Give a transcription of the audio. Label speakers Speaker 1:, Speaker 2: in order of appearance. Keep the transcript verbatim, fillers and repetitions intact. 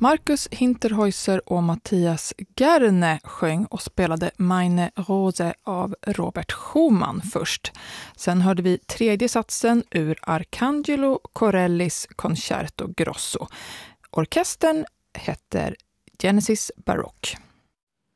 Speaker 1: Markus Hinterhäuser och Mattias Gerne sjöng och spelade Meine Rose av Robert Schumann först. Sen hörde vi tredje satsen ur Arcangelo Corellis Concerto Grosso. Orkestern heter Genesis Baroque.